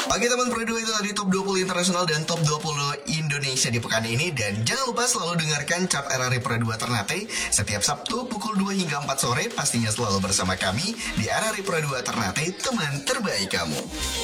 Oke teman Pro 2, itu tadi top 20 internasional dan top 20 Indonesia di pekan ini. Dan jangan lupa selalu dengarkan Cap RRI Pro 2 Ternate setiap Sabtu pukul 2 hingga 4 sore. Pastinya selalu bersama kami di RRI Pro 2 Ternate, teman terbaik kamu.